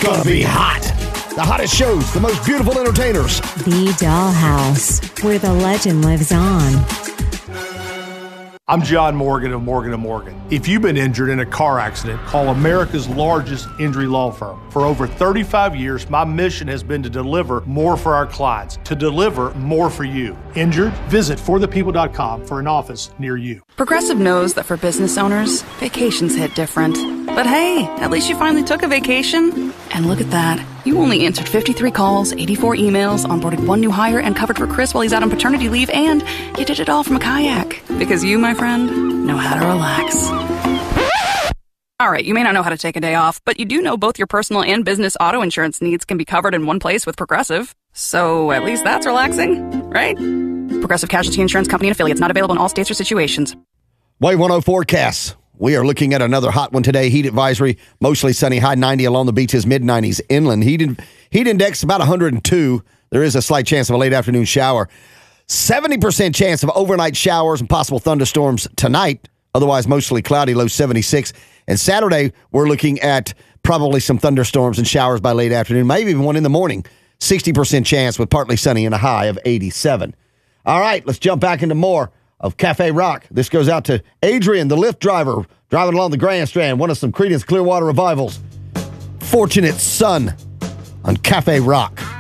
gonna be hot. The hottest shows, the most beautiful entertainers. The Dollhouse, where the legend lives on. I'm John Morgan of Morgan & Morgan. If you've been injured in a car accident, call America's largest injury law firm. For over 35 years, my mission has been to deliver more for our clients, to deliver more for you. Injured? Visit forthepeople.com for an office near you. Progressive knows that for business owners, vacations hit different. But hey, at least you finally took a vacation. And look at that. You only answered 53 calls, 84 emails, onboarded one new hire, and covered for Chris while he's out on paternity leave, and you did it all from a kayak. Because you, my friend, know how to relax. All right, you may not know how to take a day off, but you do know both your personal and business auto insurance needs can be covered in one place with Progressive. So at least that's relaxing, right? Progressive Casualty Insurance Company and Affiliates, not available in all states or situations. Wave 104 forecast. We are looking at another hot one today. Heat advisory, mostly sunny, high 90 along the beaches, mid-90s inland. Heat index about 102. There is a slight chance of a late afternoon shower. 70% chance of overnight showers and possible thunderstorms tonight. Otherwise, mostly cloudy, low 76. And Saturday, we're looking at probably some thunderstorms and showers by late afternoon, maybe even one in the morning. 60% chance with partly sunny and a high of 87. All right, let's jump back into more of Cafe Rock. This goes out to Adrian, the Lyft driver, driving along the Grand Strand, one of some Creedence Clearwater Revival's Fortunate Son on Cafe Rock.